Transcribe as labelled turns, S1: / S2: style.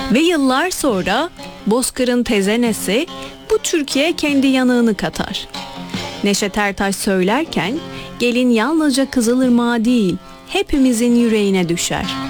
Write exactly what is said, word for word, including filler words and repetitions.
S1: Ve yıllar sonra Bozkır'ın tezenesi bu Türkiye kendi yanığını katar. Neşet Ertaş söylerken gelin yalnızca Kızılırmak'a değil hepimizin yüreğine düşer.